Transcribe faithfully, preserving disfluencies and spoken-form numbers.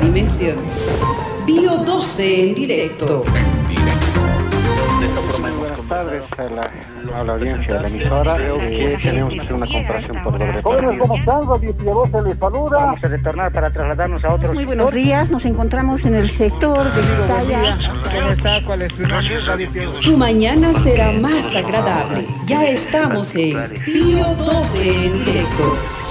dimensión. Bio doce en directo. En directo. Buenas tardes a la, a la audiencia de la emisora. Creo que tenemos que hacer una comparación por doble Jóvenes, ¿cómo están? Radio Piavoz se les saluda. Vamos a retornar para trasladarnos a otros. Muy buenos días, nos encontramos en el sector de Vizcaya. ¿Cómo está? ¿Cuál es su nombre? Radio Piavoz. Su mañana será más agradable. Ya estamos en Bio doce en directo.